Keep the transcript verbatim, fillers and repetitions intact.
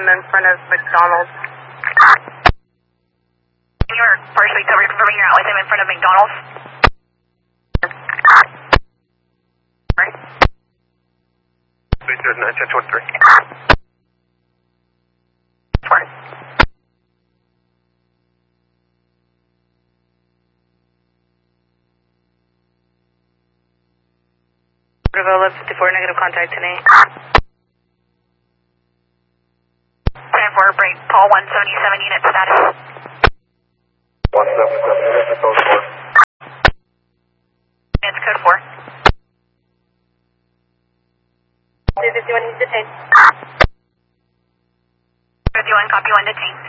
in front of McDonald's. You're partially covered, confirming you're out with him in front of McDonald's. Please do it nine ten twenty-three. Four. Bravo eleven fifty-four, negative contact tonight. ten four, break, Paul one seventy-seven, unit status. one seventy-seven, unit to code four. It's code four. two fifty-one, he's detained. fifty-one, copy one, detained.